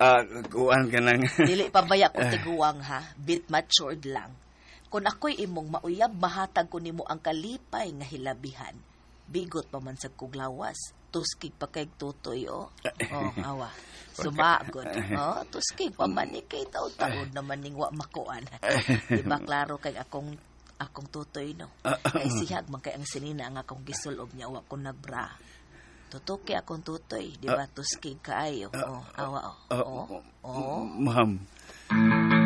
Kuan ka nang... Dili pabaya ko tiguwang ha, bit matured lang. Kung ako'y imong mauyab, mahatag ko nimo ang kalipay nga hilabihan. Bigot pa man sa kuglawas, tuskig pa kay tutoy o. Awa. Sumagod. Tuskig pa man ni kay taon-taon naman ning wa makuan. Diba klaro kay akong tutoy no. Kay sihag man kay ang sinina nga akong gisulob niya wa ko nagbra. Tutuki akong tutoy, di ba? Tuskig kaayo. Awa. Ma'am.